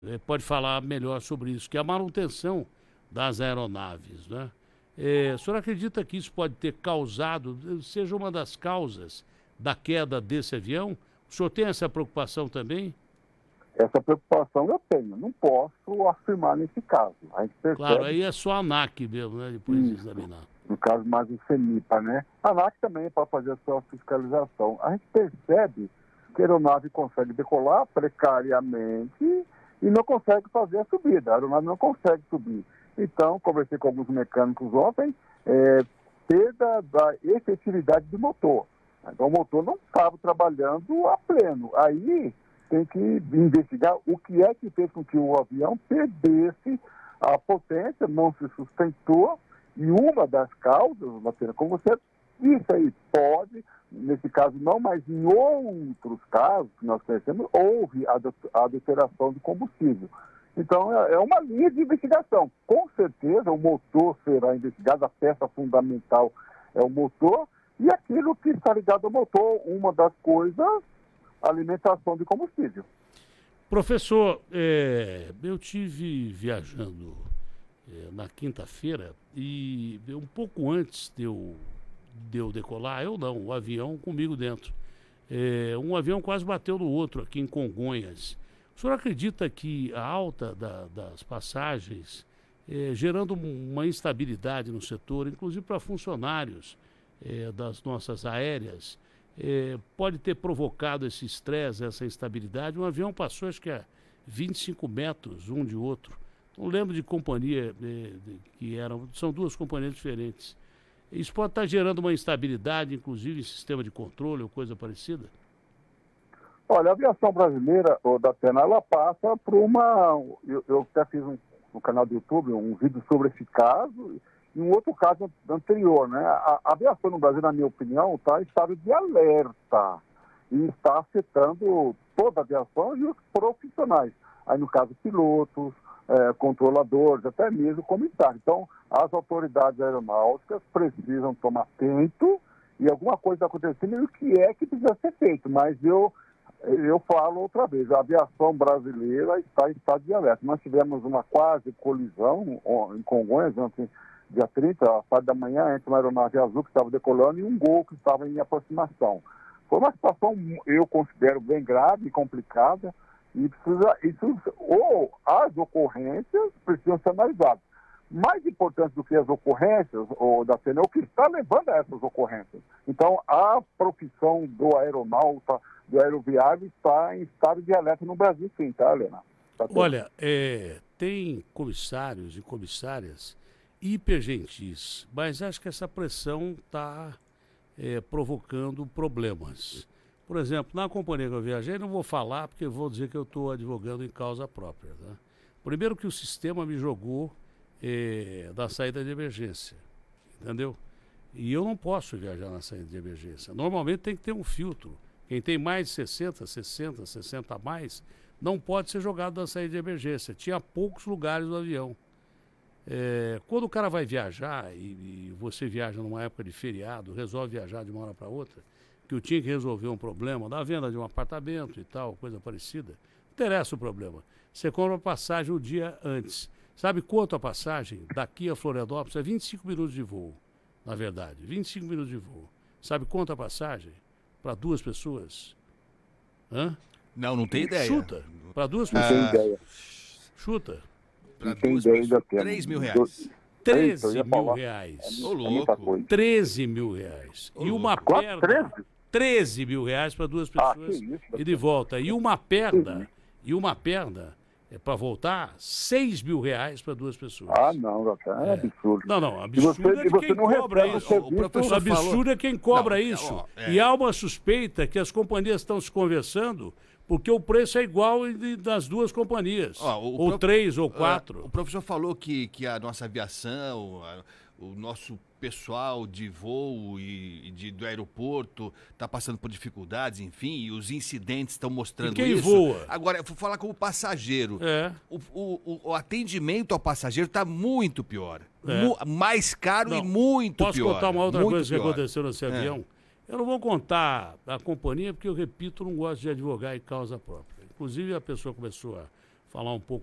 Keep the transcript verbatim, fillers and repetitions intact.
eh, pode falar melhor sobre isso, que é a manutenção das aeronaves, né? Eh, o senhor acredita que isso pode ter causado, eh, seja uma das causas da queda desse avião? O senhor tem essa preocupação também? Essa preocupação eu tenho, não posso afirmar nesse caso. A gente Claro, percebe, aí é só a ANAC mesmo, né? Depois de isso, examinar. no caso mais o CENIPA, né? A ANAC também para fazer a sua fiscalização. A gente percebe que a aeronave consegue decolar precariamente e não consegue fazer a subida. A aeronave não consegue subir. Então, conversei com alguns mecânicos ontem, é, perda da efetividade do motor. Então, o motor não estava trabalhando a pleno. Aí tem que investigar o que é que fez com que o avião perdesse a potência, não se sustentou. E uma das causas, Batera, como você disse aí, pode, nesse caso não, mas em outros casos que nós conhecemos, houve a adulteração de combustível. Então, é uma linha de investigação. Com certeza, o motor será investigado, a peça fundamental é o motor, e aquilo que está ligado ao motor, uma das coisas, alimentação de combustível. Professor, é, eu tive viajando é, na quinta-feira e um pouco antes de eu, de eu decolar, eu não, o avião comigo dentro. É, um avião quase bateu no outro aqui em Congonhas. O senhor acredita que a alta da, das passagens, é, gerando uma instabilidade no setor, inclusive para funcionários é, das nossas aéreas, é, pode ter provocado esse estresse, essa instabilidade? Um avião passou, acho que a vinte e cinco metros um de outro. Não lembro de companhia, é, de, que eram, são duas companhias diferentes. Isso pode estar gerando uma instabilidade, inclusive em sistema de controle ou coisa parecida? Olha, a aviação brasileira, ou da Pena, ela passa por uma... Eu, eu até fiz um, no canal do YouTube um vídeo sobre esse caso e um outro caso anterior, né? A, a aviação no Brasil, na minha opinião, está em estado de alerta e está afetando toda a aviação e os profissionais. Aí, no caso, pilotos, é, controladores, até mesmo comissários. Então, as autoridades aeronáuticas precisam tomar atento e alguma coisa está acontecendo e o que é que precisa ser feito. Mas eu... Eu falo outra vez, a aviação brasileira está em estado de alerta. Nós tivemos uma quase colisão em Congonhas, ontem, dia trinta, à parte da manhã, entre uma aeronave azul que estava decolando e um Gol que estava em aproximação. Foi uma situação, eu considero, bem grave e complicada, e precisa, isso, ou as ocorrências precisam ser analisadas. Mais importante do que as ocorrências, ou da Cena, é o que está levando a essas ocorrências. Então, a profissão do aeronauta, do aeroviário, está em estado de alerta no Brasil, sim, tá, Helena? Tá. Olha, é, tem comissários e comissárias hipergentis, mas acho que essa pressão está é, provocando problemas. Por exemplo, na companhia que eu viajei, não vou falar porque eu vou dizer que eu estou advogando em causa própria. Né? Primeiro que o sistema me jogou é, da saída de emergência, entendeu? E eu não posso viajar na saída de emergência. Normalmente tem que ter um filtro. Quem tem mais de sessenta, sessenta, sessenta a mais, não pode ser jogado na saída de emergência. Tinha poucos lugares no avião. É, quando o cara vai viajar, e, e você viaja numa época de feriado, resolve viajar de uma hora para outra, que eu tinha que resolver um problema da venda de um apartamento e tal, coisa parecida, não interessa o problema. Você compra a passagem o dia antes. Sabe quanto a passagem daqui a Florianópolis? É vinte e cinco minutos de voo, na verdade. vinte e cinco minutos de voo. Sabe quanto a passagem? Para duas pessoas? Hã? Não, não tem ideia. Chuta. Para duas Não pessoas. tem ideia. Chuta. Para Não tem duas ideia pessoas. da Pena. três mil reais. treze eu ia mil falar. reais. Ô, É muita louco. coisa. treze mil reais. Ô, E uma louco. Quanto? perna. treze? treze mil reais para duas Ah, que pessoas isso, e de volta. E uma perna. E uma perna. É para voltar, seis mil reais para duas pessoas. Ah, não, Gatena, é, é absurdo. Não, não, E absurdo você, é e de você quem não cobra recebe o isso. serviço. O professor O absurdo falou- é quem cobra Não, isso. ó, é. E há uma suspeita que as companhias estão se conversando porque o preço é igual em- das duas companhias. Ó, o ou pro- três, ou Ah, quatro. o professor falou que, que a nossa aviação, a- o nosso pessoal de voo e, e de, do aeroporto está passando por dificuldades, enfim, e os incidentes estão mostrando E quem isso. voa? Agora, eu vou falar como passageiro. É. O, o- o- o atendimento ao passageiro está muito pior. É. Mu- mais caro Não, e muito Posso pior. contar uma outra muito coisa que pior. aconteceu nesse avião? Eu não vou contar a companhia, porque eu repito, não gosto de advogar em causa própria. Inclusive, a pessoa começou a falar um pouco